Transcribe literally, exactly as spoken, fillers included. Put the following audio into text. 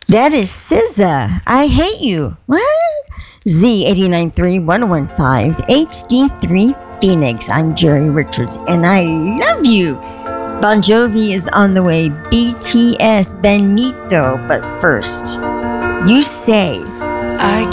That is S Z A. I hate you. What? Z eight nine three one one five H D three Phoenix. I'm Jerry Richards and I love you. Bon Jovi is on the way. B T S Benito. But first, you say, I